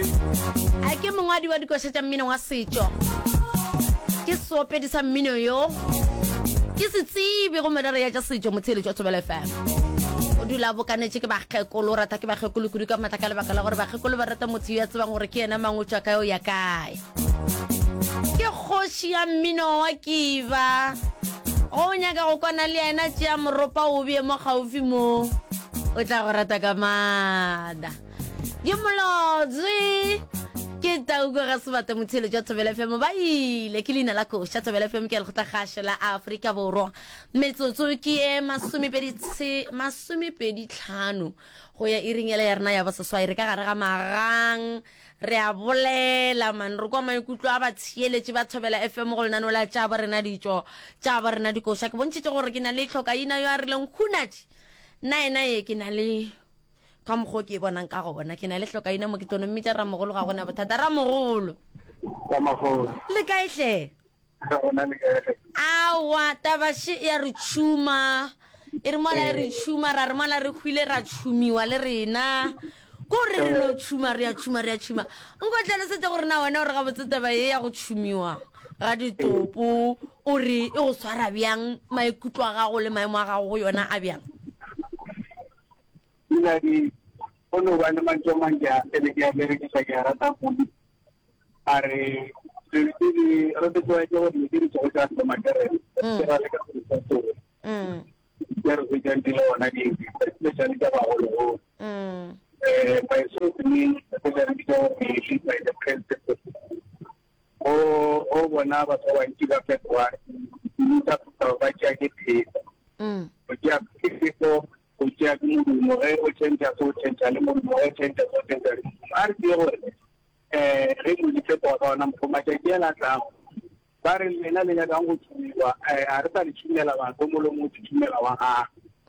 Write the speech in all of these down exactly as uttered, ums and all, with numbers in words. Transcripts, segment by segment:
a ke mongwadi wa dikoša tša mmino wa setšo ke seopedisa mmino yo ke se tsebe go medare ya tša setšo motsheletšo wa Thobela F M o dula bokanetše ke bakgekolo o rata ke bakgekolo kudu ka matla ka lebaka la gore bakgekolo ba rata motho yo a tsebang gore ke yena mangwetšwa kae o ya kae ke kgoši ya mmino wa kiba go nyaka go kwana le yena tšea moropa o bie mo gaufi mo o tla go rata ka mada ke molotse ke tauko ga sebata motsheletšo wa Thobela F M ba ile ke leina la koša Thobela F M ke a le kgotagaša la Afrika Borwa metsotso ke e masomepedi tlhano go ya iringela ya rena ya baseswai re ka gare ga magang re a bolela man re kwa maikutlo a ba tsheeletše ba Thobela F M go lenano la tša ba rena ditšo tša ba rena dikoša ke bontšhitše gore ke na le tlhokaina yo a rileng khunati nna ena ye ke na le ka mokgwa ke bonang ka gona ke na le hlokaina mo ke tono mmitša ramogolo ga gona bothata ramogolo le kaehle awa tabaše ya re tšhuma e re mola re tšhuma ra re mola re hwile ra tšhumiwa le rena ko re re no tšhuma re ya tšhuma re ya tšhuma nkotlele setse gore na wena gore ga botse taba ye ya go tšhumiwa ga ditopo o re e go swara bjang maikutlo a gago le maemo a gago go yona a bjang Nadi, ono wana manjoma nja elege Amerika sagara tampuni. Are, jadi rada tua jawab ni diri cakap cakap macam cara mereka berusaha. Biar hujan di lawan lagi, especially jawab awal. Eh, pasal ini sebenarnya kita ini pada prinsip. Oh, oh, wana bahawa kita berbuat ini tak tahu baca kita. Baca kita Ujian mulu mulai ujian jatuh ujian jalan mulu mulai ujian jatuh ujian jalan. Artinya, eh, regulasi sekolah orang pemakai dia lah kan. Barang mana mana orang ujian juga, eh, arta di sini lawan, kumulu muci sini lawan ah.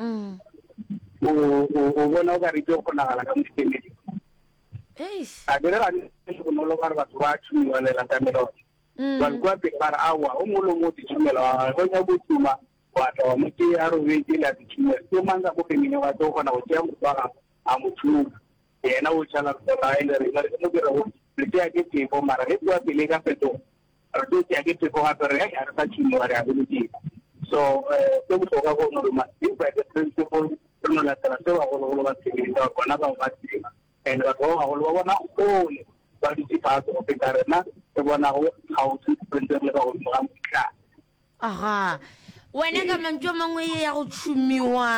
Oh, oh, oh, orang orang itu pernah kalau kamu di sini. Eish. Ada orang itu kumulu orang tua cumi orang lantai merah. Kalau gua pikir awal, kumulu muci sini lawan, kau nyebut cuma. Wato muke yaro zai gila da ciwo sai man za ku kai ne wato kana wuce mu ba a mutu e na wuce la da ai da ina da mu ga ro da ke ke ko mara ne ko bi le ga peto ar do ke ke ko ha tare ya ta ci mu ara da ji so eh to mu ga ko no ma in ba da principle no la tra so wa ko ba ti da ko na ba ba ti en da ko ha lo wa na ko ba di pa ko pe tare na to wa na how to principle ga ko ma ka aha wena ka mantsho mangwe ya go tšhumiwa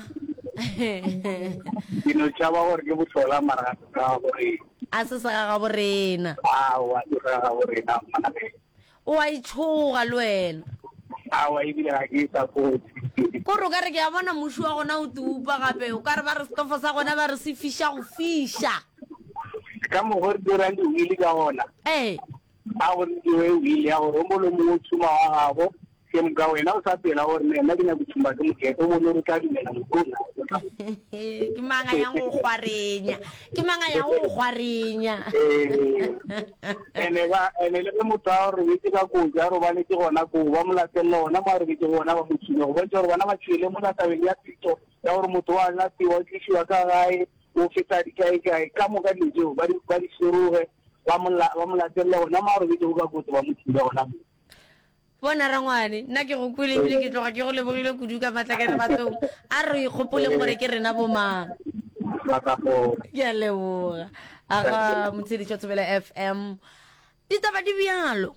dino tša ba gore ke botlhola mara ka gore a se se ga borena awa ke ga borena mane o a itshoga le wena awa e bile ga ke sa kotsi ko ro ka re ke a bona moši wa gona o tupa gape o ka re ba re stofo sa gona ba re se fiša go fiša ka mogore dirang di wili ka gona ee a gore di wili ya gore o molo mo tšhuma wa gago ke mga wena o sa pela gore nna ke nya botšhuma ke mokete o molo re ka dumela mokona ke manga ya go gwarenya ke manga ya go gwarenya ene ba ene le motho a re itse ka go ja ro bane ke gona go ba molatella ona ba re ke gona ba motšhino go botsa gore bana ba tšhile mo la tabeng ya tito ya gore motho wa la tiwa ke shiwa ka gae o feta di kae kae ka mo ka dijo ba di ba di suruge ba mola ba molatella ona ma re ke go ka go ba motšhino ona bona rangwane nna ke go kwele bile ke tloga ke go lebogile kudu ka matlakane bathong a re ikgopole gore ke rena bomang ke a leboga aga motsheditšo Thobela F M ditaba di bjalo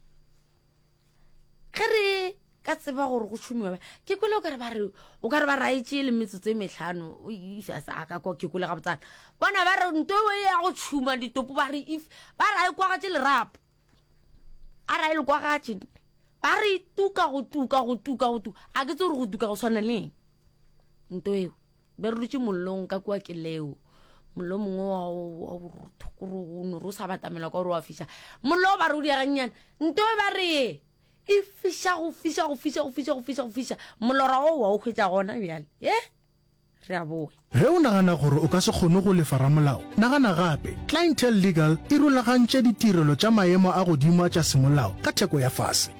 ge re ka tseba gore go tšhumiwa ke kwele o ka re ba raetse le metsotso e metlhano o isa sa ka kwa ke kwele ga botsana bona ba re nto e ya go tšhuma ditopo ba re if ba rae kwagatše lerapo a rae le kwagatše ba re tuka go tuka go tuka go tuka a ke tse gore go tuka go swana leng nto eo be re dutse mollong ka kwa ke leo mollo mongwe wa borutho no ro sa batamela ka gore wa fisha mollo ba re o diaganyana nto ba re e fisha go fisha go fisha go fisha go fisha go fisha molora o wa o khwetsa gona bjale eh re a boe ge o nagana gore o ka se kgone go lefa ramolao nagana gape Clientele Legal e rulagantše ditirelo tša maemo a godimo tša semolao ka theko ya fase ebile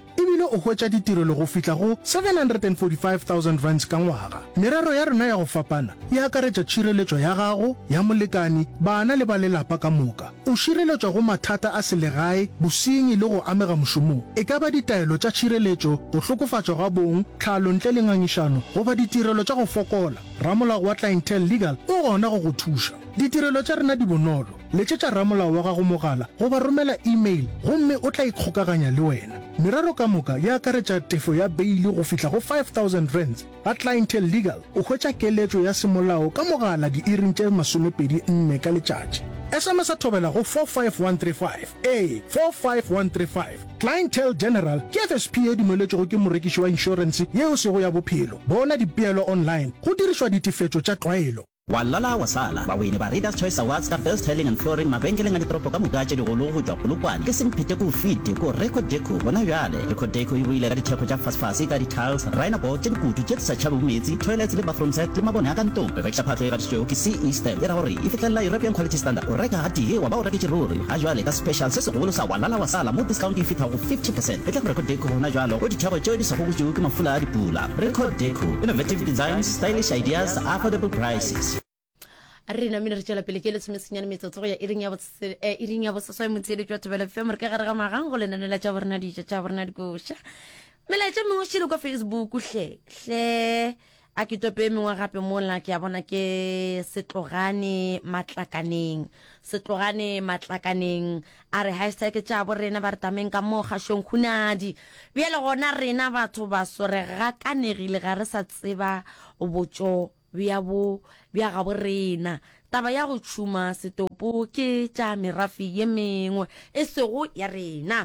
o hwetša ditirelo go fihla go seven hundred forty-five thousand rands ka ngwaga. Merero ya rena ya go fapana e akaretša tšhireletšo ya gago ya molekani, bana le ba lelapa ka moka. O šireletšwa go mathata a selegae, bosenyi le go amega mošomong. E ka ba ditaelo tša tšhireletšo, go hlokofatšwa ga bong, tlhalo ntle le ngangišano goba ditirelo tša go fokola. Ramolao wa Clientele Legal o gona go go thuša. Ditirelo tša rena di bonolo. Letšetša ramolao wa gago mogala goba romela email gomme o tla ikgokaganya le wena. Merero ka moka ya akaretša tefo ya beili go fihla go five thousand rands. Ga Clientele Legal o hwetša keletšo ya semolao ka mogala di-iring tše masomepedi nne ka letšatši. S M S a thobela go four five one three five. A four five one three five. Clientele General ke F S P e dumeletšego ke morekiši wa inšorense yeo sego ya bophelo. Bona dipeelo online go dirišwa ditefetšo tša tlwaelo. Walala wasala bawini ba Readers Choice Awards ka First Hailing and Flooring mabenkeleng a ditoropo ka moka tše digolo go tšwa Polokwane ke semphete ko fete ko Record Deco bona bjale. Record Deco e buile ka ditheko tša fasfase ka di-tiles, rainbow tše dikutu tše sa tšhabe metsi, toilets le bathroom set le mabone a ka ntong. Re rekša phatlo e gaditšego ke C Eastern e ra gore e fitlelela European quality standard o reka ga tee wa ba o reketše ruri ga jwale ka special se segolo sa Walala wasala mo discount e fitha go fifty percent. E tla go Record Deco gona jwalo o ditheko tšeo di sa go botšego ke mafula a dipula. Record Deco, innovative designs, stylish ideas, affordable prices. Rena mina re tšela pele ke le semesenyane metsotso ya iring ya botse e iring ya botse soe motsedi jwa tobela fm re ka gare ga magang go lenanela tša borena di tša borena di koša melaetša mengwe tšhile ko Facebook hle hle a ke tope mengwe gape mola ke a bona ke Setlogane Matlakaneng Setlogane Matlakaneng a re hashtag tša borena ba re tameng ka mo gašong khunadi bjale gona rena batho ba so re gakanegile ga re sa tseba botšo bja bo bja ga borena taba ya go tšhuma setopo ke tša merafi ye mengwe e sego ya rena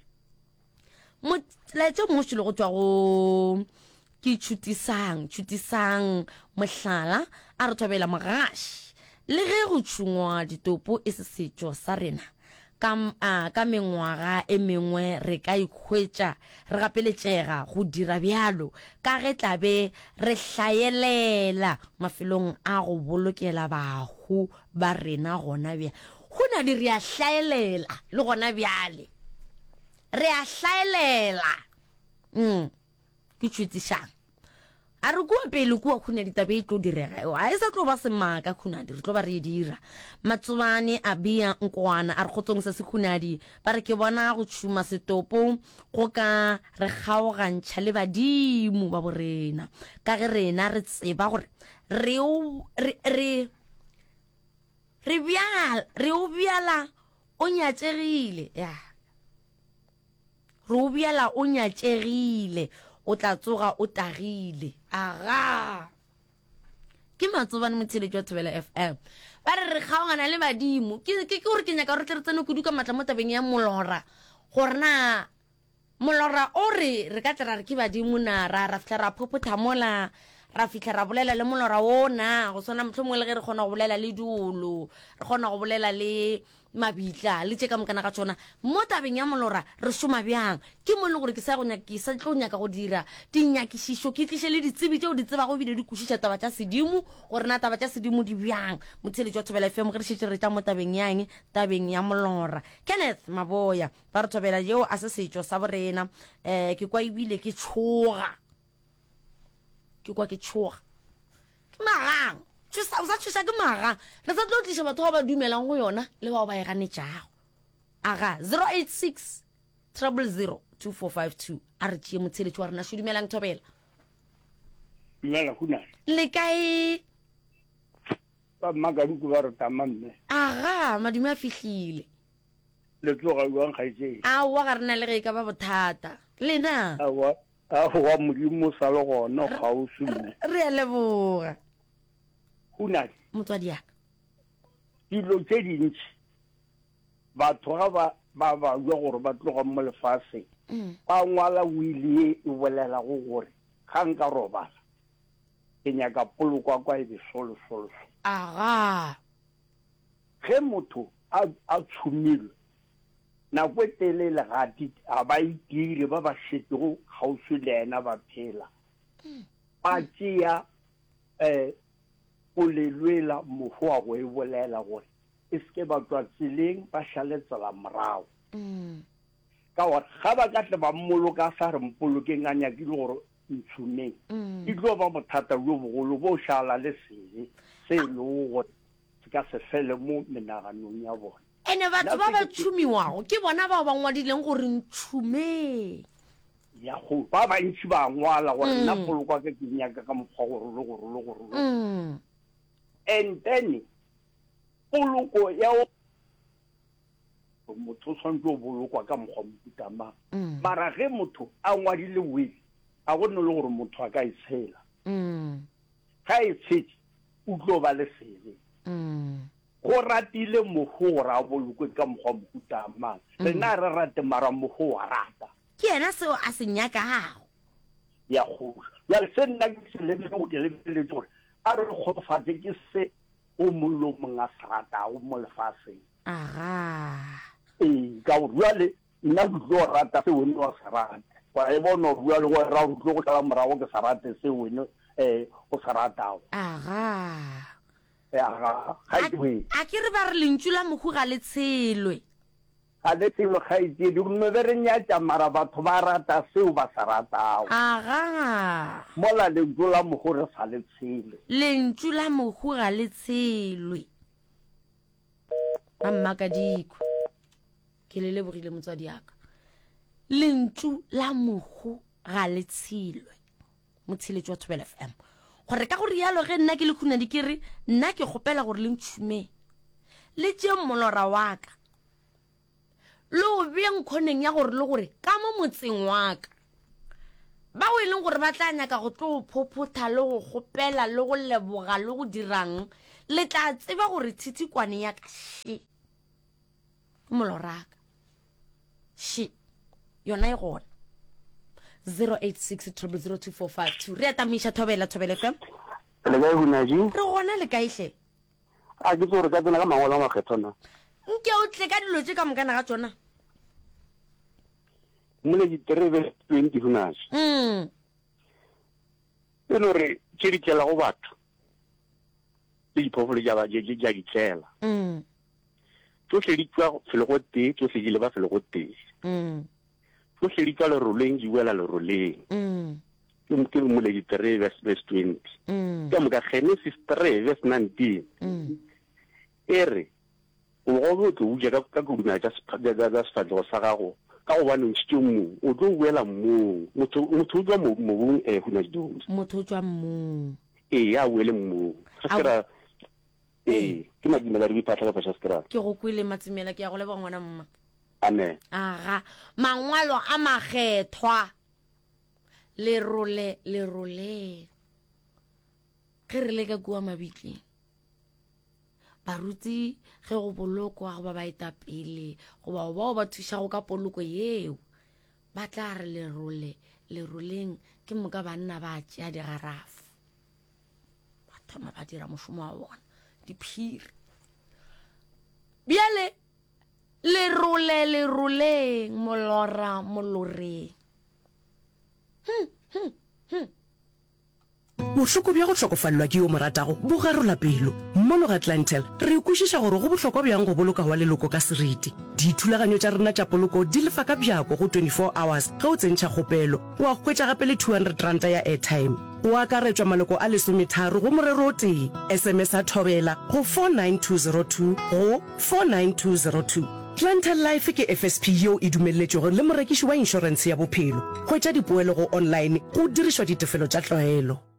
molaetša mongwe tšhile go tšwa go ke tšhutisang tšhutisang mohlala a re thobela mogaši le ge go tšhungwa ditopo e se setšo sa rena ka a ka mengwaga e mengwe re ka ikhwetša re gapeletšega go dira bjalo ka ge tlabe re hlaelela mafelong a go bolokela bahu ba rena gona bja go na di re a hlaelela le gona bjale re a hlaelela mm ke tšhutišang a re kua pele kua khuna ditabe e tlo direga a e sa tlo ba semaka khunadi re tlo ba re dira Matsobane a bia nkwana a re khotsong se se khunadi ba re ke bona go tšhuma setopo go ka re kgaogantšha le badimo ba borena ka ge rena re tseba gore re re re bjala re o bjala o nyatšegile ya re o bjala o nyatšegile o tla tsoga o tagile aga ke Matsobane motheletši wa Thobela F M ba re re kgaogana le badimo ke ke gore ke nyaka re tle re tsene kudu ka matla mo tabeng ya molora gore na molora o re re ka tla re ke badimo na ra ra fihla ra phopotha mola ra fihla ra bolela le molora wona go swana mohlomongwe le ge re kgona go bolela le dolo re kgona go bolela le mabitla le tše ka mokana ga tšona mo tabeng ya molora re šoma bjang ke mo le gore ke sa go nyaka ke sa tlo nyaka go dira dinyakišišo ke tliše le ditsebi tšeo di tsebago bile di kwešiša taba tša sedimo gore na taba tša sedimo di bjang motheletši wa Thobela F M ge re šetše re tša mo tabeng yang tabeng ya molora Kenneth Maboya ba re Thobela yeo a se setšo sa borena um ke kwa ebile ke tšhoga ke kwa ke tšhoga ke magang o sa tšhoša ke magang re sa tlo tliša batho ba ba dumelang go yona le bao ba e ganetšago aga zero eight six triple zero two four five two a re tšee motheletši wa rena šo dumelang Thobela dumela khunadi le kae ba magaduku ba re tama mme aga madume a fihlile le tloga jwang kgaitsedi aowa ga rena le ge e ka ba bothata lena awa a wa modimo sa le gona ga o sume re a leboga khunadi motswadi yaka dilo tše dintši batho ga ba ba ba jwa gore ba tloga mo lefaseng ba ngwala wili e bolela go gore ga nka robala ke nyaka polokwa kwa e besolosolo aga ge motho a a tšhumilwe nako e telele gati a ba itire ba ba šetego gaufi le ena ba phela ba tšea um o lelwela mofo wa go e bolela gore e seke ba tswa tseleng ba šaletsela morago ka gore ga ba ka tle ba mmoloka sa re mpolokeng a nyakile gore ntshumeng e tlo ba bothata jo bogolo bo šala le sele se e lego gore se ka se fele mo menaganong ya bona ene batho ba ba tšhumiwago ke bona bao ba ngwadileng gore ntšhume ya go ba bantši ba ngwala gore nna polokwa ke ke nyaka ka mokgwa gore le gore le gore and then poloko ya motho o tshwanetse o bolokwa ka mokgwa mofuta mang mara ge motho a ngwadile will a go nne le gore motho a ka e tshela ga e tshetse o tlo ba le sele go ratile mogo gore a bolokwe ka mokgwa mofuta mang rena re rate mara mogo wa rata ke yena seo a se nyakago ya go ya se nna ke se lebile go ke lebile gore a re kgotsofatse ke se o mollo monga sarata o mo lefatsheng aga ee ka gore jale nna ke tlo rata se wene wa sarata wa e bona gore jale go ra go tlo go tla morago ke sarate se wene eh o saratago aga aga ga ke a ke re ba re lentšu la mogo ga le tshelwe a le tselo ga e di mme be re nyatša mara batho ba rata seo ba sa ratago aga mola lentšu la mogo re sa le tshele lentšu la mogo ga le tshelwe ba mmakadiko ke le lebogile motswadi yaka lentšu la mogo ga le tshelwe motsheletši wa Thobela F M gore ka gore yalo ge nna ke le khuna dikere nna ke gopela gore le ntšhume le tše molora wa ka le o beng khoneng ya gore le gore ka mo motseng wa ka ba o e leng gore ba tla nyaka go tlo phophotha le go gopela le go leboga le go dirang le tla tseba gore thithikwane ya ka she molora ka she yona e gona zero eight six zero zero two four five two re atamisha Thobela Thobela F M le ga huna ji re gona le kaihle a ke tsore ka tsena ka mangolo ma kgethona nke o tle ka dilo tse ka mokana ga tsona mole di trebe twenty hunas mm e no re ke di tlela go batho le diphoofolo ja ba je ja di tlela mm to se di tswa fele go te to se di le ba fele go te mm to se di tswa le roleng di wela le roleng mm ke mo ke mole di trebe verse twenty mm ke mo ka Genesis three verse nineteen mm ere o go go go ja ka ka go dina ja sephaga ga sephaga sa gago ka go bana ntse mo o tlo wela mo motho motho tswa mo mo e huna di motho tswa mo e ya wele mo skra e ke ma dimela re ipatla ka skra ke go kwile matsimela ke ya go leba ngwana mma ane aga mangwalo a magethwa le role le role ke re le ka kua mabitli baruti ge go bolokwa go ba ba eta pele go ba ba ba thusha go ka poloko yeo ba tla re le role le roleng ke moka banna ba tšea digarafu ba thoma ba dira mošomo wa bona diphiri bjale le role le roleng molora moloreng hm hm hm bohloko bja go tlhokofalelwa ke yo moratago bo garola pelo mmono ga Atlantel re ikwešiša gore go bohlokwa bjang go boloka wa leloko ka seriti dithulaganyo tša rena tša poloko di lefa ka bjako go twenty-four hours ge o tsentšha kgopelo o a hwetša gape le two hundred ranta ya airtime o akaretswa maloko a lesometharo go morero o tee sms a thobela go four nine two zero two go four nine two zero two Atlantel Life ke F S P yo e dumelletšego le morekiši wa inšorense ya bophelo hwetša dipoelo go online go dirišwa ditefelo tša tlwaelo